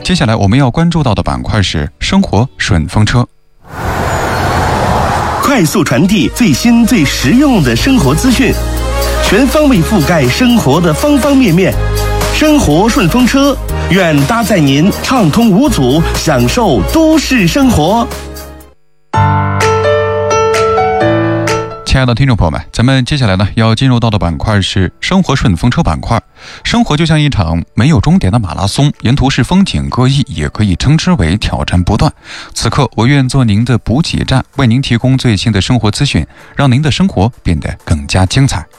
接下来我们要关注到的板块是生活顺风车， 快速传递最新最实用的生活资讯，全方位覆盖生活的方方面面。生活顺风车，愿搭载您畅通无阻，享受都市生活。 亲爱的听众朋友们，咱们接下来呢要进入到的板块是生活顺风车板块。生活就像一场没有终点的马拉松，沿途是风景各异，也可以称之为挑战不断。此刻我愿做您的补给站，为您提供最新的生活资讯，让您的生活变得更加精彩。